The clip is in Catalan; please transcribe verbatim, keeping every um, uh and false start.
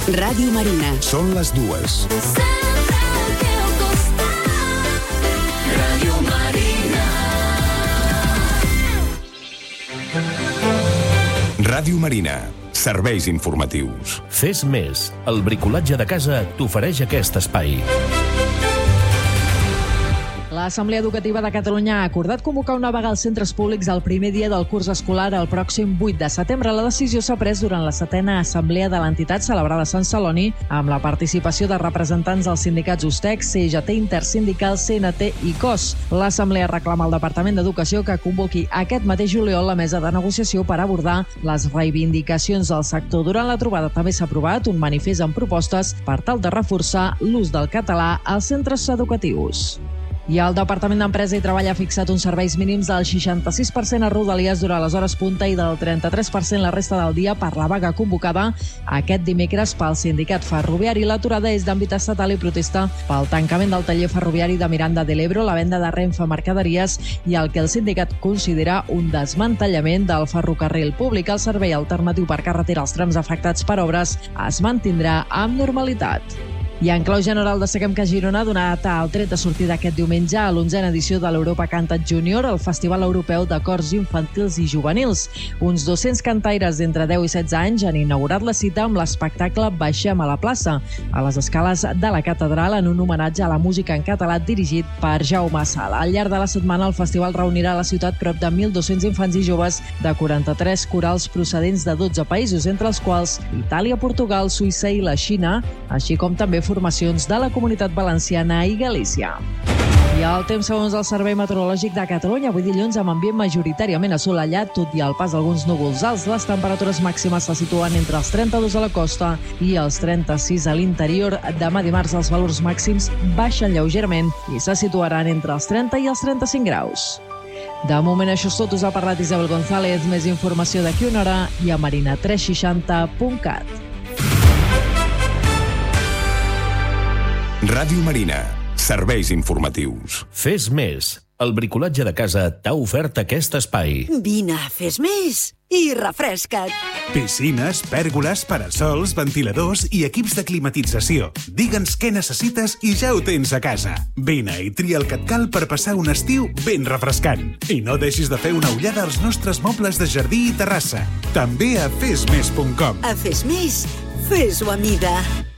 Ràdio Marina. Són les dues. Ràdio Marina. Ràdio Marina. Serveis informatius. Fes més. El bricolatge de casa t'ofereix aquest espai. L'Assemblea Educativa de Catalunya ha acordat convocar una vaga als centres públics el primer dia del curs escolar el pròxim vuit de setembre. La decisió s'ha pres durant la setena assemblea de l'entitat celebrada a Sant Celoni amb la participació de representants dels sindicats USTEC, C G T, Intersindical, C N T i C O S. L'Assemblea reclama al Departament d'Educació que convoqui aquest mateix juliol la mesa de negociació per abordar les reivindicacions del sector. Durant la trobada també s'ha aprovat un manifest amb propostes per tal de reforçar l'ús del català als centres educatius. I el Departament d'Empresa i Treball ha fixat uns serveis mínims del seixanta-sis per cent a Rodalies durant les hores punta i del trenta-tres per cent la resta del dia per la vaga convocada aquest dimecres pel sindicat ferroviari. L'aturada és d'àmbit estatal i protesta pel tancament del taller ferroviari de Miranda de l'Ebro, la venda de Renfe Mercaderies i el que el sindicat considera un desmantellament del ferrocarril públic. El servei alternatiu per carretera als trams afectats per obres es mantindrà amb normalitat. I en clau general destaquem que Girona ha donat el tret de sortida aquest diumenge a l'onzena edició de l'Europa Cantat Júnior, el Festival Europeu de Cors Infantils i Juvenils. Uns dos-cents cantaires d'entre deu i setze anys han inaugurat la cita amb l'espectacle Baixem a la plaça, a les escales de la catedral, en un homenatge a la música en català dirigit per Jaume Sala. Al llarg de la setmana el festival reunirà a la ciutat prop de mil dos-cents infants i joves de quaranta-tres corals procedents de dotze països, entre els quals Itàlia, Portugal, Suïssa i la Xina, així com també formacions de la Comunitat Valenciana i Galícia. I el temps segons el Servei Meteorològic de Catalunya, avui dilluns amb ambient majoritàriament assolellat, tot i el pas d'alguns núvols alts. Les temperatures màximes se situen entre els trenta-dos a la costa i els trenta-sis a l'interior. Demà dimarts els valors màxims baixen lleugerament i se situaran entre els trenta i els trenta-cinc graus. De moment això és tot, us ha parlat Isabel González. Més informació d'aquí una hora i a marina tres seixanta punt cat. Ràdio Marina. Serveis informatius. Fes més. El bricolatge de casa t'ha ofert aquest espai. Vine, fes més i refresca't. Piscines, pèrgoles, parasols, ventiladors i equips de climatització. Digue'ns què necessites i ja ho tens a casa. Vine i tria el que et cal per passar un estiu ben refrescant. I no deixis de fer una ullada als nostres mobles de jardí i terrassa. També a fes més punt com. A Fes Més, fes-ho a mida.